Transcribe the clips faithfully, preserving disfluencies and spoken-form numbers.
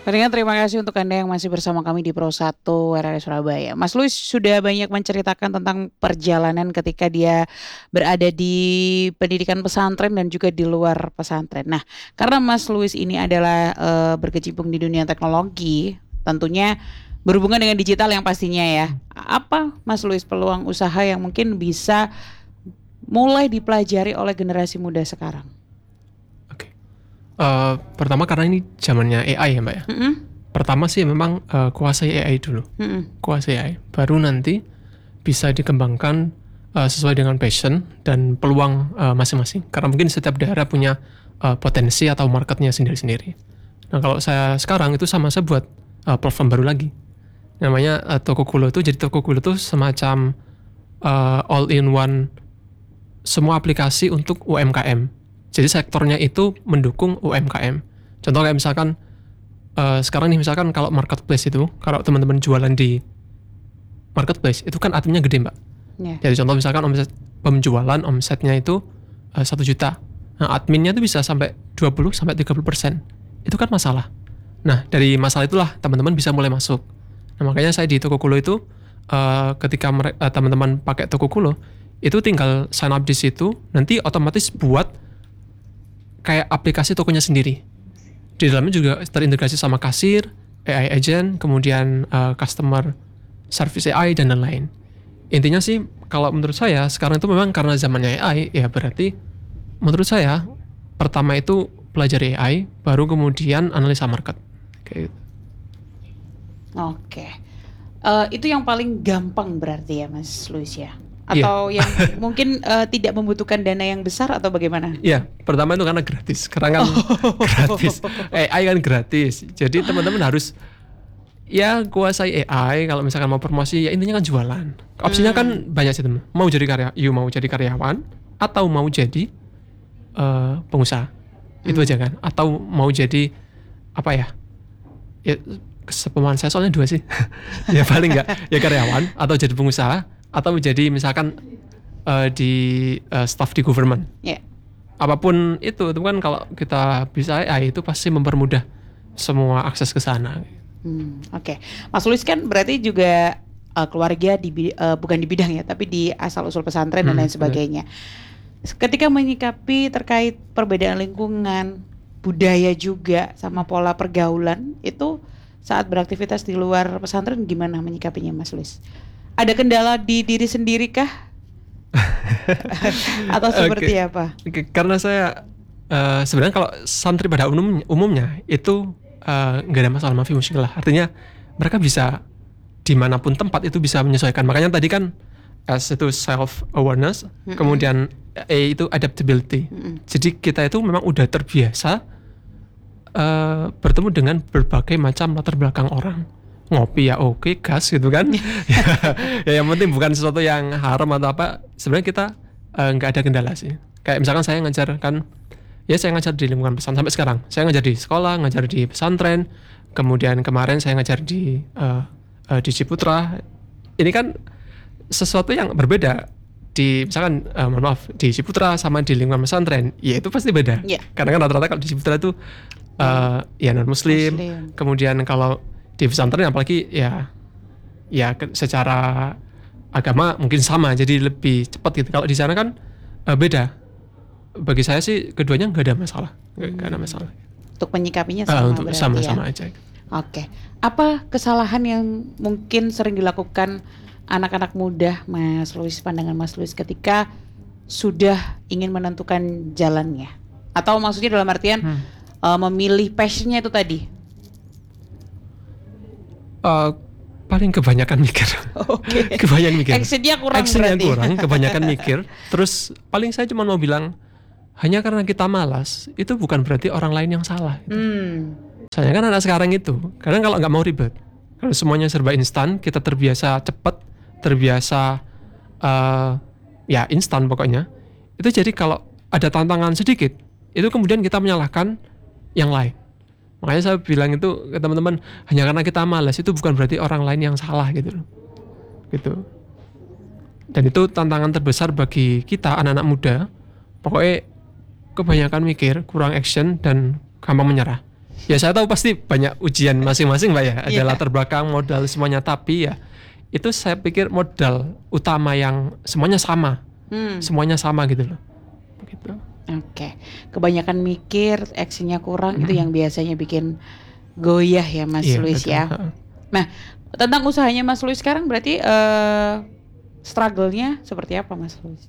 Palingan terima kasih untuk Anda yang masih bersama kami di Pro satu R R I Surabaya. Mas Luis sudah banyak menceritakan tentang perjalanan ketika dia berada di pendidikan pesantren dan juga di luar pesantren. Nah, karena Mas Luis ini adalah eh, berkecimpung di dunia teknologi, tentunya berhubungan dengan digital yang pastinya ya. Apa Mas Luis peluang usaha yang mungkin bisa mulai dipelajari oleh generasi muda sekarang? Oke. Uh, pertama karena ini zamannya A I ya Mbak ya. Mm-mm. Pertama sih memang uh, kuasai A I dulu. Mm-mm. Kuasai A I. Baru nanti bisa dikembangkan uh, sesuai dengan passion dan peluang uh, masing-masing. Karena mungkin setiap daerah punya uh, potensi atau marketnya sendiri-sendiri. Nah kalau saya sekarang itu sama saya buat uh, platform baru lagi. Namanya uh, Tokokulo itu. Jadi Tokokulo itu semacam uh, all-in-one semua aplikasi untuk U M K M. Jadi sektornya itu mendukung U M K M. Contoh kayak misalkan uh, sekarang nih misalkan kalau marketplace itu, kalau teman-teman jualan di marketplace itu kan adminnya gede Mbak. Yeah. Jadi contoh misalkan omset penjualan omsetnya itu uh, satu juta. Nah adminnya itu bisa sampai dua puluh sampai tiga puluh persen. Itu kan masalah. Nah dari masalah itulah teman-teman bisa mulai masuk. Nah makanya saya di Tokokulo itu uh, ketika mere- uh, teman-teman pakai Tokokulo itu tinggal sign up di situ, nanti otomatis buat kayak aplikasi tokonya sendiri. Di dalamnya juga terintegrasi sama kasir, A I agent, kemudian uh, customer service A I dan lain-lain. Intinya sih kalau menurut saya sekarang itu memang karena zamannya A I, ya berarti menurut saya pertama itu pelajari A I, baru kemudian analisa market. Kayak gitu. Oke. Uh, itu yang paling gampang berarti ya Mas Luis ya? Atau yeah. yang mungkin uh, tidak membutuhkan dana yang besar atau bagaimana? Iya, yeah, pertama itu karena gratis. Karena kan oh. gratis. A I kan gratis. Jadi teman-teman harus ya kuasai A I. Kalau misalkan mau promosi ya intinya kan jualan. Opsinya hmm. kan banyak sih teman. Mau jadi karya, you mau jadi karyawan atau mau jadi uh, pengusaha. Hmm. Itu aja kan. Atau mau jadi apa ya? Ya sepemahaman saya soalnya dua sih. Ya paling enggak ya karyawan atau jadi pengusaha atau jadi misalkan uh, di uh, staff di government. Yeah. Apapun itu, itu kan kalau kita bisa A I itu pasti mempermudah semua akses ke sana. Hmm, Oke, okay. Mas Luis kan berarti juga uh, keluarga di uh, bukan di bidang ya, tapi di asal usul pesantren hmm, dan lain sebagainya. Bener. Ketika menyikapi terkait perbedaan lingkungan, budaya juga sama pola pergaulan itu saat beraktivitas di luar pesantren gimana menyikapinya Mas Luis? Ada kendala di diri sendiri kah? Atau seperti okay. apa? Okay. Karena saya uh, sebenarnya kalau santri pada umum, umumnya itu nggak uh, ada masalah mafi muskilah. Artinya mereka bisa dimanapun tempat itu bisa menyesuaikan. Makanya tadi kan S itu self awareness, mm-hmm. kemudian A itu adaptability. Mm-hmm. Jadi kita itu memang udah terbiasa uh, bertemu dengan berbagai macam latar belakang orang. Ngopi ya oke, okay, gas gitu kan. ya, ya yang penting bukan sesuatu yang haram atau apa. Sebenarnya kita nggak uh, ada kendala sih. Kayak misalkan saya ngajar kan, ya saya ngajar di lingkungan pesantren sampai sekarang. Saya ngajar di sekolah, ngajar di pesantren. Kemudian kemarin saya ngajar di uh, uh, di Ciputra. Ini kan sesuatu yang berbeda di misalkan uh, mohon maaf di Ciputra sama di lingkungan pesantren. Ya itu pasti beda. Yeah. Karena kan rata-rata kalau di Ciputra itu uh, ya non muslim. Muslim. Kemudian kalau di pesantren apalagi ya ya secara agama mungkin sama jadi lebih cepat gitu. Kalau di sana kan uh, beda. Bagi saya sih keduanya nggak ada masalah, nggak hmm. ada masalah. Untuk menyikapinya sama uh, untuk berarti sama-sama ya? aja. Oke. Apa kesalahan yang mungkin sering dilakukan anak-anak muda Mas Luis, pandangan Mas Luis ketika sudah ingin menentukan jalannya? Atau maksudnya dalam artian hmm. uh, memilih passionnya itu tadi? Uh, paling kebanyakan mikir. Okay. Kebanyakan mikir. Actionnya kurang Actionnya berarti. kurang, kebanyakan mikir. Terus paling saya cuma mau bilang, hanya karena kita malas, itu bukan berarti orang lain yang salah. Gitu. Hmm. Soalnya kan anak sekarang itu, kadang kalau nggak mau ribet, kalau semuanya serba instan, kita terbiasa cepat, terbiasa uh, ya instan pokoknya. Itu jadi kalau ada tantangan sedikit, itu kemudian kita menyalahkan yang lain. Makanya saya bilang itu ke teman-teman, hanya karena kita malas itu bukan berarti orang lain yang salah gitu loh. Gitu. Dan itu tantangan terbesar bagi kita anak-anak muda. Pokoknya kebanyakan mikir, kurang action dan gampang menyerah. Ya saya tahu pasti banyak ujian masing-masing Mbak ya. Ada Iya. latar belakang, modal semuanya. Tapi ya itu saya pikir modal utama yang semuanya sama. Hmm. Semuanya sama gitu loh. Begitu. Oke, kebanyakan mikir, actionnya kurang, itu Mm-mm. yang biasanya bikin goyah ya Mas Iya, Luis betul. ya. Heeh. Nah, tentang usahanya Mas Luis sekarang berarti eh struggle-nya seperti apa Mas Luis?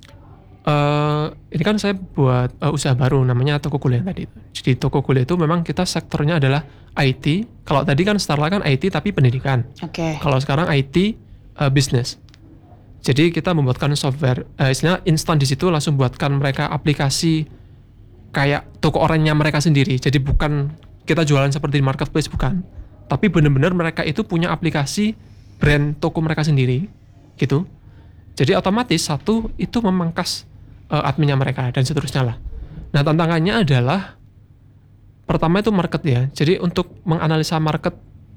Eh, ini kan saya buat eh, usaha baru namanya toko kuliah tadi. Jadi toko kuliah itu memang kita sektornya adalah I T. Kalau tadi kan Starla kan I T tapi pendidikan. Oke. Kalau sekarang I T eh, business. Jadi kita membuatkan software, eh, istilahnya instan di situ langsung buatkan mereka aplikasi kayak toko oranye mereka sendiri. Jadi bukan kita jualan seperti di marketplace, bukan. Tapi benar-benar mereka itu punya aplikasi brand toko mereka sendiri, gitu. Jadi otomatis satu itu memangkas uh, adminnya mereka dan seterusnya lah. Nah tantangannya adalah pertama itu market ya. Jadi untuk menganalisa market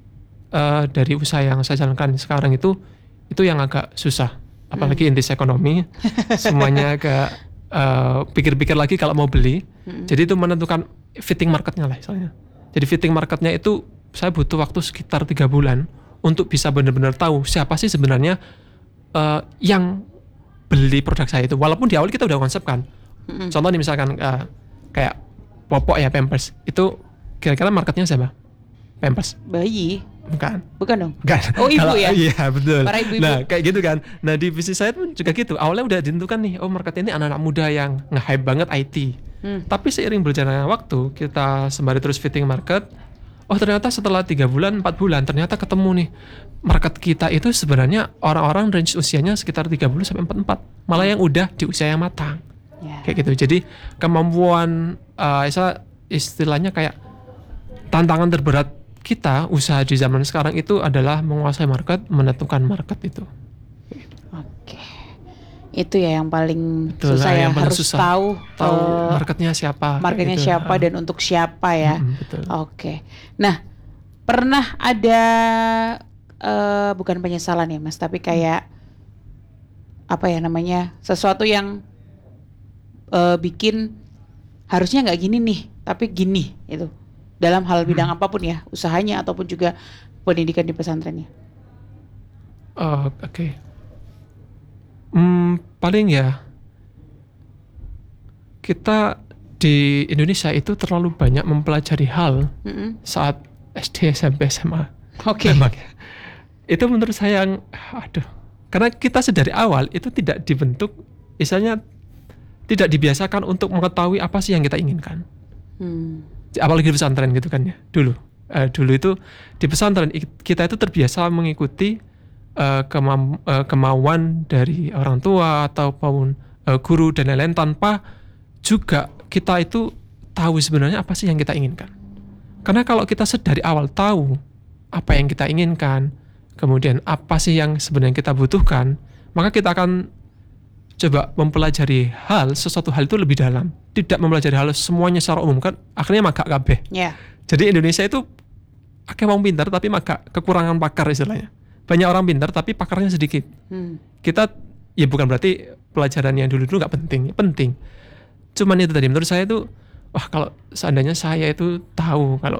uh, dari usaha yang saya jalankan sekarang itu itu yang agak susah. Apalagi intis ekonomi, semuanya agak uh, pikir-pikir lagi kalau mau beli. Mm-mm. Jadi itu menentukan fitting marketnya lah misalnya. Jadi fitting marketnya itu saya butuh waktu sekitar tiga bulan untuk bisa benar-benar tahu siapa sih sebenarnya uh, yang beli produk saya itu. Walaupun di awal kita udah konsep kan. Mm-mm. Contoh nih misalkan uh, kayak popok ya Pampers. Itu kira-kira marketnya siapa? Pampers. Bayi, Bukan. bukan dong? Bukan. Oh, ibu Kalau- ya? Iya betul. Para ibu-ibu. Nah kayak gitu kan. Nah di bisnis saya pun juga gitu. Awalnya udah ditentukan nih. Oh market ini anak-anak muda yang nge-hype banget I T. Hmm. Tapi seiring berjalannya waktu kita sembari terus fitting market. Oh ternyata setelah tiga bulan, empat bulan ternyata ketemu nih market kita itu sebenarnya orang-orang range usianya sekitar tiga puluh sampai empat puluh empat. Malah yang udah di usia yang matang. Ya. Kayak gitu. Jadi kemampuan uh, isa- istilahnya kayak tantangan terberat kita usaha di zaman sekarang itu adalah menguasai market, menentukan market itu. Oke. Itu ya yang paling Betul, susah ya, yang paling harus susah. tahu Tahu eh, marketnya siapa. kayak marketnya gitu. siapa Ah, dan untuk siapa ya. mm-mm, betul. Oke. Nah, pernah ada eh, bukan penyesalan ya Mas, tapi kayak apa ya namanya? Sesuatu yang eh, bikin harusnya nggak gini nih, tapi gini itu. Dalam hal bidang Hmm. apapun ya, usahanya ataupun juga pendidikan di pesantrennya. Oh, Oke. Hmm, paling ya kita di Indonesia itu terlalu banyak mempelajari hal Mm-mm. saat S D, S M P, S M A. Oke. Memang ya. Itu menurut saya yang aduh. Karena kita sedari awal itu tidak dibentuk, misalnya tidak dibiasakan untuk mengetahui apa sih yang kita inginkan. Hmm. Apalagi di pesantren gitu kan ya. Dulu, Eh, dulu itu di pesantren i- kita itu terbiasa mengikuti eh, kemam- eh, kemauan dari orang tua ataupun eh, guru dan lain-lain tanpa juga kita itu tahu sebenarnya apa sih yang kita inginkan. Karena kalau kita sedari awal tahu apa yang kita inginkan, kemudian apa sih yang sebenarnya kita butuhkan, maka kita akan coba mempelajari hal, sesuatu hal itu lebih dalam. Tidak mempelajari hal semuanya secara umum, kan akhirnya magak kabeh. Ya. Jadi Indonesia itu akeh wong pintar tapi magak kekurangan pakar istilahnya. Banyak orang pintar tapi pakarnya sedikit. Hmm. Kita ya bukan berarti pelajaran yang dulu-dulu nggak penting, penting. Cuman itu tadi menurut saya itu, wah kalau seandainya saya itu tahu kalau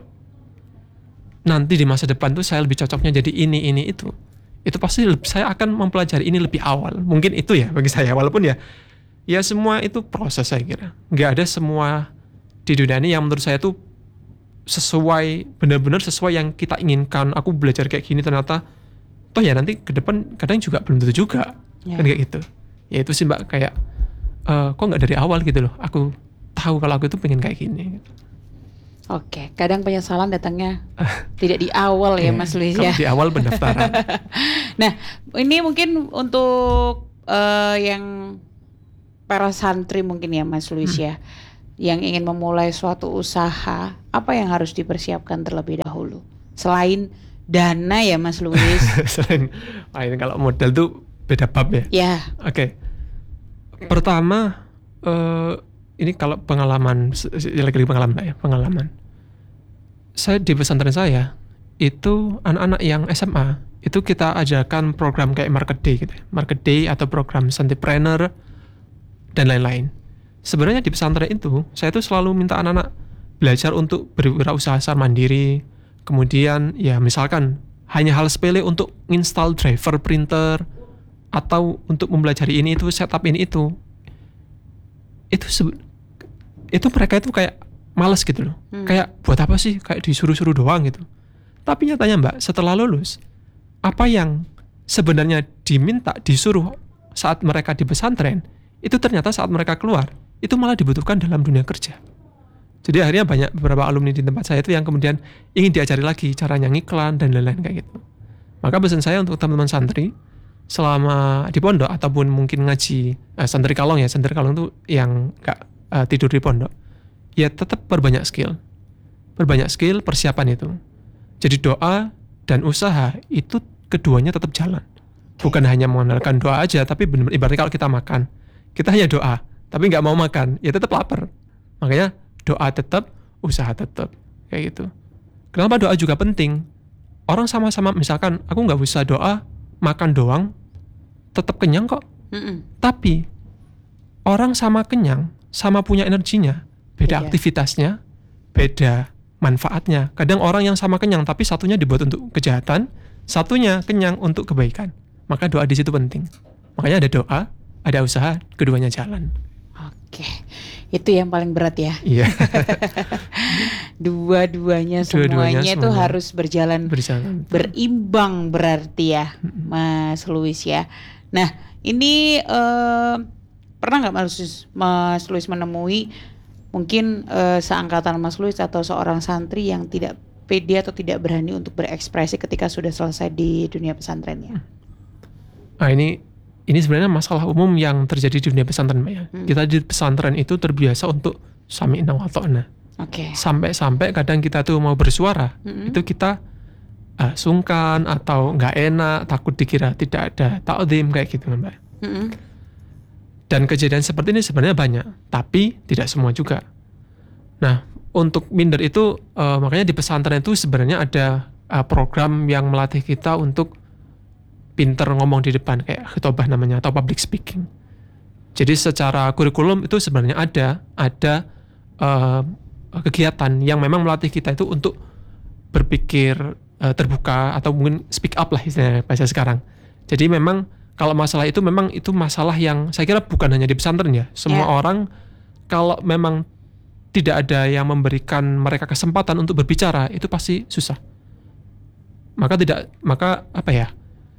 nanti di masa depan tuh saya lebih cocoknya jadi ini ini itu, itu pasti lebih- saya akan mempelajari ini lebih awal. Mungkin itu ya bagi saya. Walaupun ya, ya semua itu proses saya kira. Nggak ada semua di dunia ini yang menurut saya tuh sesuai, benar-benar sesuai yang kita inginkan. Aku belajar kayak gini ternyata toh ya nanti ke depan kadang juga belum tentu juga. Ya. Kan kayak gitu. Ya itu sih Mbak, kayak eh, kok nggak dari awal gitu loh. Aku tahu kalau aku itu pengen kayak gini. Oke, kadang penyesalan datangnya tidak di awal ya Iya, Mas Luis kalau ya. di awal pendaftaran. Nah, ini mungkin untuk eh, yang para santri mungkin ya Mas Luis Hmm. ya, yang ingin memulai suatu usaha, apa yang harus dipersiapkan terlebih dahulu? Selain dana ya Mas Luis. Selain, wah ini kalau modal tuh beda bab ya. Ya, Oke. Pertama, eh, ini kalau pengalaman, se- se- lagi-lagi pengalaman Mbak ya, pengalaman. Saya di pesantren saya itu anak-anak yang S M A itu kita ajarkan program kayak Market Day gitu, ya. Market Day atau program Santripreneur dan lain-lain. Sebenarnya di pesantren itu saya tuh selalu minta anak-anak belajar untuk berwirausaha secara mandiri. Kemudian ya misalkan hanya hal sepele untuk install driver printer atau untuk mempelajari ini itu, setup ini itu. Itu se- itu mereka itu kayak malas gitu loh. Hmm. Kayak buat apa sih? Kayak disuruh-suruh doang gitu. Tapi nyatanya Mbak, setelah lulus, apa yang sebenarnya diminta, disuruh saat mereka di pesantren, itu ternyata saat mereka keluar, itu malah dibutuhkan dalam dunia kerja. Jadi akhirnya banyak beberapa alumni di tempat saya itu yang kemudian ingin diajari lagi caranya ngiklan dan lain-lain kayak gitu. Maka pesan saya untuk teman-teman santri, selama di pondok ataupun mungkin ngaji, eh, santri kalong ya, santri kalong itu yang gak eh, tidur di pondok, ya tetap perbanyak skill. Perbanyak skill, persiapan itu. Jadi doa dan usaha itu keduanya tetap jalan. Bukan hanya mengandalkan doa aja, tapi benar-benar ibaratnya kalau kita makan, kita hanya doa, tapi nggak mau makan, ya tetap lapar. Makanya doa tetap, usaha tetap, kayak gitu. Kenapa doa juga penting? Orang sama-sama, misalkan aku nggak bisa doa, makan doang, tetap kenyang kok. Mm-mm. Tapi orang sama kenyang, sama punya energinya, beda iya. Aktivitasnya, beda manfaatnya. Kadang orang yang sama kenyang tapi satunya dibuat untuk kejahatan, satunya kenyang untuk kebaikan. Maka doa di situ penting. Makanya ada doa, ada usaha, keduanya jalan. Oke, itu yang paling berat ya. Iya. Dua-duanya semuanya itu harus berjalan, berjalan, berimbang berarti ya, Mas Luis ya. Nah, ini eh, pernah nggak Mas Luis, Mas Luis menemui mungkin uh, seangkatan Mas Luis atau seorang santri yang tidak pede atau tidak berani untuk berekspresi ketika sudah selesai di dunia pesantrennya? Nah ini ini sebenarnya masalah umum yang terjadi di dunia pesantren, Mbak ya. Hmm. Kita di pesantren itu terbiasa untuk sami'na wa ta'na. Oke. Okay. Sampai-sampai kadang kita tuh mau bersuara, hmm. itu kita uh, sungkan atau nggak enak, takut dikira tidak ada ta'zim kayak gitu, Mbak. Hmm. Dan kejadian seperti ini sebenarnya banyak, tapi tidak semua juga. Nah, untuk minder itu uh, makanya di pesantren itu sebenarnya ada uh, program yang melatih kita untuk pinter ngomong di depan, kayak khutbah namanya, atau public speaking. Jadi secara kurikulum itu sebenarnya ada ada uh, kegiatan yang memang melatih kita itu untuk berpikir uh, terbuka atau mungkin speak up lah istilahnya bahasa sekarang. Jadi memang kalau masalah itu memang itu masalah yang saya kira bukan hanya di pesantren ya. Semua yeah. orang kalau memang tidak ada yang memberikan mereka kesempatan untuk berbicara, itu pasti susah. Maka tidak, maka apa ya?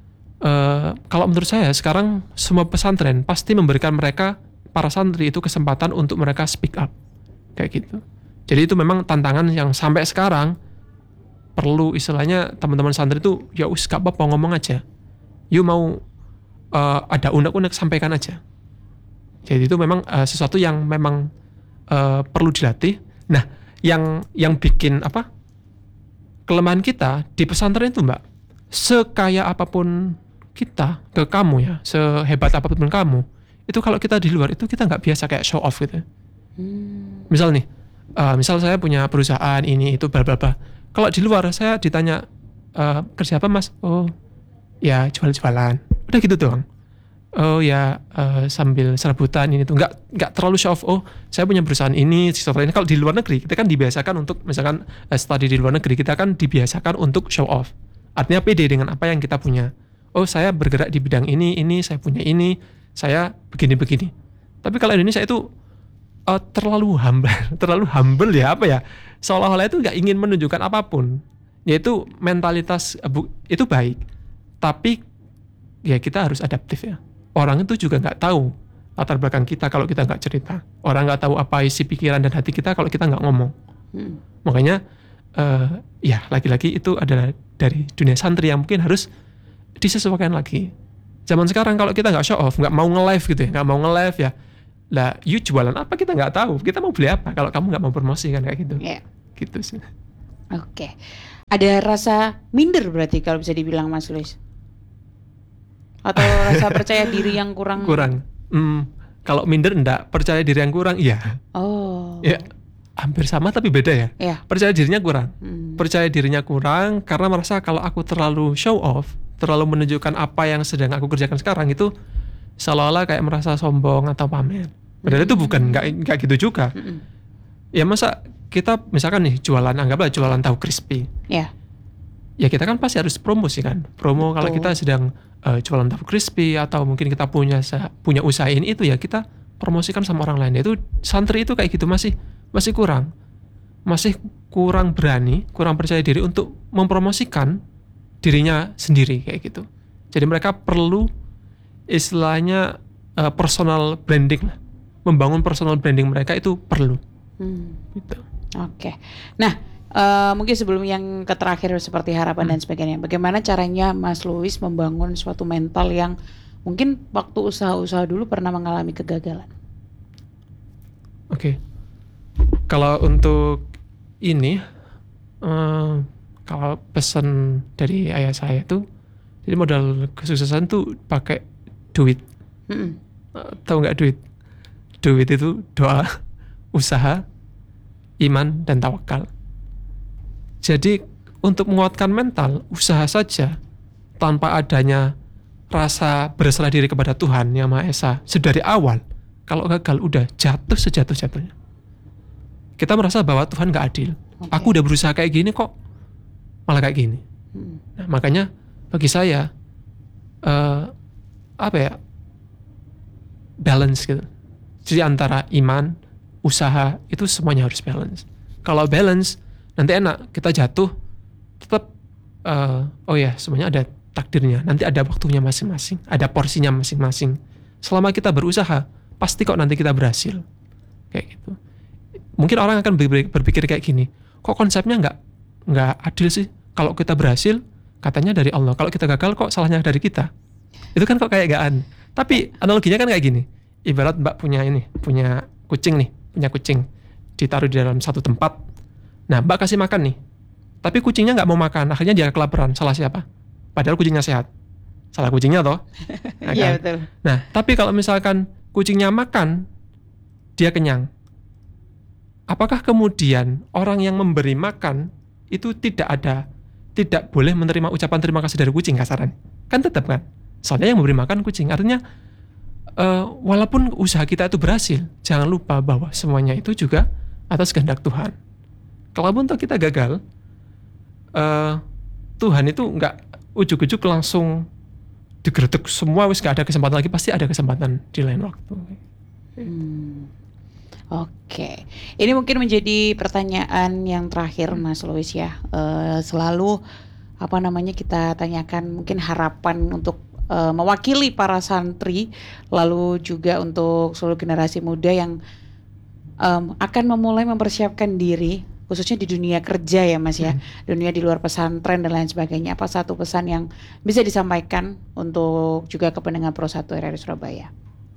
Uh, kalau menurut saya sekarang semua pesantren pasti memberikan mereka para santri itu kesempatan untuk mereka speak up kayak gitu. Jadi itu memang tantangan yang sampai sekarang perlu istilahnya teman-teman santri itu ya us gak apa-apa ngomong aja. You mau Uh, ada unek-unek sampaikan aja. Jadi itu memang uh, sesuatu yang memang uh, perlu dilatih. Nah, yang yang bikin apa kelemahan kita di pesantren itu Mbak, sekaya apapun kita ke kamu ya, sehebat apapun kamu, itu kalau kita di luar itu kita nggak biasa kayak show off gitu. Hmm. Misal nih, uh, misal saya punya perusahaan ini itu bla bla bla. Kalau di luar saya ditanya uh, kerja apa Mas? Oh ya jual-jualan. Udah gitu doang. Oh ya uh, sambil serabutan ini tuh nggak nggak terlalu show off. Oh saya punya perusahaan ini, sesuatu ini. Kalau di luar negeri kita kan dibiasakan untuk misalkan uh, study di luar negeri kita kan dibiasakan untuk show off. Artinya pede dengan apa yang kita punya. Oh saya bergerak di bidang ini, ini saya punya ini, saya begini-begini. Tapi kalau Indonesia itu uh, terlalu humble, terlalu humble ya apa ya? Seolah-olah itu nggak ingin menunjukkan apapun. Yaitu mentalitas uh, bu, itu baik, tapi ya kita harus adaptif ya. Orang itu juga nggak tahu latar belakang kita kalau kita nggak cerita. Orang nggak tahu apa isi pikiran dan hati kita kalau kita nggak ngomong. Hmm. Makanya uh, ya lagi-lagi itu adalah dari dunia santri yang mungkin harus disesuaikan lagi. Zaman sekarang kalau kita nggak show off, nggak mau nge-live gitu ya, nggak mau nge-live ya, lah you jualan apa kita nggak tahu. Kita mau beli apa kalau kamu nggak mau promosi kan kayak gitu. Yeah. Gitu sih. Oke. Okay. Ada rasa minder berarti kalau bisa dibilang Mas Luis? Atau rasa percaya diri yang kurang? Kurang. Hmm, kalau minder enggak, percaya diri yang kurang iya. Oh. Ya, hampir sama tapi beda ya. Yeah. Percaya dirinya kurang. Hmm. Percaya dirinya kurang karena merasa kalau aku terlalu show off, terlalu menunjukkan apa yang sedang aku kerjakan sekarang itu seolah-olah kayak merasa sombong atau pamer. Padahal hmm. itu bukan, enggak enggak gitu juga. Hmm. Ya masa kita misalkan nih jualan, anggaplah jualan tahu crispy. Ya. Ya kita kan pasti harus promosi kan. Promo kalau Betul. kita sedang uh, jualan tahu crispy atau mungkin kita punya punya usaha ini itu ya kita promosikan sama orang lain. Itu santri itu kayak gitu masih masih kurang. Masih kurang berani, kurang percaya diri untuk mempromosikan dirinya sendiri kayak gitu. Jadi mereka perlu istilahnya uh, personal branding lah. Membangun personal branding mereka itu perlu. Hmm. Gitu. Oke. Nah, uh, mungkin sebelum yang ke terakhir seperti harapan Hmm. dan sebagainya, bagaimana caranya Mas Louis membangun suatu mental yang mungkin waktu usaha-usaha dulu pernah mengalami kegagalan? Oke. Kalau untuk ini, uh, kalau pesan dari ayah saya tuh, jadi modal kesuksesan tuh pakai duit. Mm-mm. Uh, tahu nggak duit? Duit itu doa, usaha, iman, dan tawakal. Jadi untuk menguatkan mental, usaha saja tanpa adanya rasa berserah diri kepada Tuhan Yang Maha Esa sedari awal, kalau gagal udah jatuh sejatuh-jatuhnya. Kita merasa bahwa Tuhan gak adil. Oke. Aku udah berusaha kayak gini kok malah kayak gini. Mm. Nah, makanya bagi saya uh, apa ya, balance gitu. Jadi antara iman, usaha itu semuanya harus balance. Kalau balance nanti enak, kita jatuh tetap uh, oh ya semuanya ada takdirnya. Nanti ada waktunya masing-masing, ada porsinya masing-masing. Selama kita berusaha, pasti kok nanti kita berhasil. Kayak gitu. Mungkin orang akan berpikir kayak gini, kok konsepnya nggak nggak adil sih? Kalau kita berhasil, katanya dari Allah. Kalau kita gagal, kok salahnya dari kita? Itu kan kok kayak gaan. Tapi analoginya kan kayak gini. Ibarat Mbak punya ini, punya kucing nih, punya kucing, ditaruh di dalam satu tempat. Nah, Mbak kasih makan nih, tapi kucingnya nggak mau makan, akhirnya dia kelaparan. Salah siapa? Padahal kucingnya sehat. Salah kucingnya toh. Nah, Iya kan? betul. Nah, tapi kalau misalkan kucingnya makan, dia kenyang. Apakah kemudian orang yang memberi makan itu tidak ada, tidak boleh menerima ucapan terima kasih dari kucing kasaran? Kan tetap kan? Soalnya yang memberi makan kucing. Artinya uh, walaupun usaha kita itu berhasil, jangan lupa bahwa semuanya itu juga atas kehendak Tuhan. Kalaupun toh kita gagal, uh, Tuhan itu nggak ujuk-ujuk langsung digeretek semua, wis gak ada kesempatan lagi, pasti ada kesempatan di lain waktu. Hmm. Oke, ini mungkin menjadi pertanyaan yang terakhir Mas Louis ya. Uh, selalu apa namanya kita tanyakan mungkin harapan untuk uh, mewakili para santri, lalu juga untuk seluruh generasi muda yang um, akan memulai mempersiapkan diri, khususnya di dunia kerja ya Mas ya, Hmm. dunia di luar pesantren dan lain sebagainya. Apa satu pesan yang bisa disampaikan untuk juga ke pendengar Pro satu R R I Surabaya?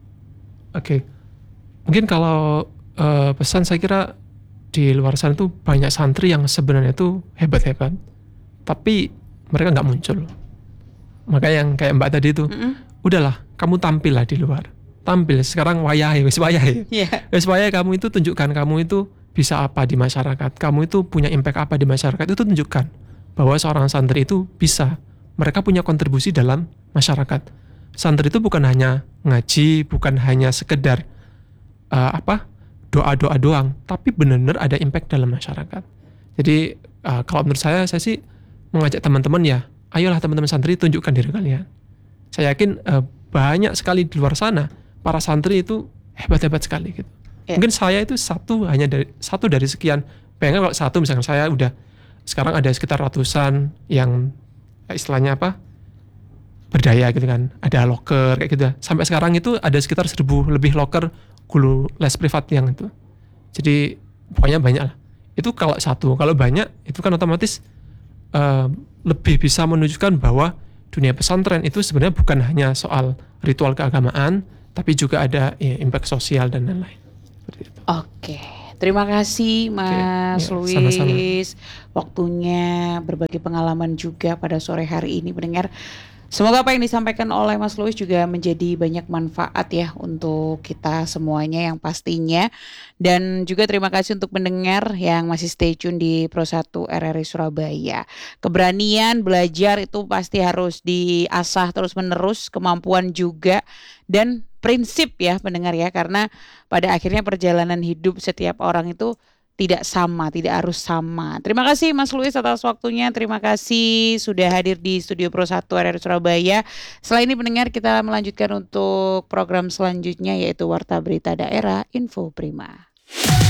Oke, mungkin kalau uh, pesan saya kira di luar sana tuh banyak santri yang sebenarnya tuh hebat-hebat, tapi mereka nggak muncul. Makanya yang kayak Mbak tadi tuh, Mm-mm. udahlah kamu tampil lah di luar, tampil sekarang wayahe, wis wayahe, Iya. wis wayahe kamu itu tunjukkan kamu itu bisa apa di masyarakat, kamu itu punya impact apa di masyarakat, itu tunjukkan bahwa seorang santri itu bisa, mereka punya kontribusi dalam masyarakat. Santri itu bukan hanya ngaji, bukan hanya sekedar uh, apa doa-doa doang, tapi benar-benar ada impact dalam masyarakat. Jadi uh, kalau menurut saya, saya sih mengajak teman-teman ya, ayolah teman-teman santri tunjukkan diri kalian. Saya yakin uh, banyak sekali di luar sana para santri itu hebat-hebat sekali gitu. Ya. Mungkin saya itu satu hanya dari satu dari sekian. Bayangkan kalau satu misalkan saya udah sekarang ada sekitar ratusan yang istilahnya apa berdaya gitu kan, ada loker kayak gitu. Sampai sekarang itu ada sekitar seribu lebih loker guru les privat yang itu. Jadi pokoknya banyak lah. Itu kalau satu, kalau banyak itu kan otomatis uh, lebih bisa menunjukkan bahwa dunia pesantren itu sebenarnya bukan hanya soal ritual keagamaan, tapi juga ada ya, impact sosial dan lain-lain. Seperti itu. Oke, terima kasih Mas ya, Louis, sama-sama. waktunya berbagi pengalaman juga pada sore hari ini pendengar. Semoga apa yang disampaikan oleh Mas Louis juga menjadi banyak manfaat ya untuk kita semuanya yang pastinya. Dan juga terima kasih untuk pendengar yang masih stay tune di Pro satu R R I Surabaya. Keberanian belajar itu pasti harus diasah terus-menerus, kemampuan juga, dan prinsip ya pendengar ya. Karena pada akhirnya perjalanan hidup setiap orang itu tidak sama, tidak harus sama. Terima kasih Mas Luis atas waktunya. Terima kasih sudah hadir di Studio Pro satu R R I Surabaya. Setelah ini pendengar, kita melanjutkan untuk program selanjutnya yaitu Warta Berita Daerah Info Prima.